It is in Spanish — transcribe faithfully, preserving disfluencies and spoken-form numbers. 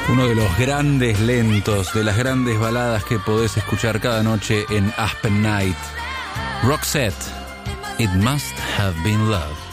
Uno de los grandes lentos, de las grandes baladas que podés escuchar cada noche en Aspen Night. Roxette, It Must Have Been Love.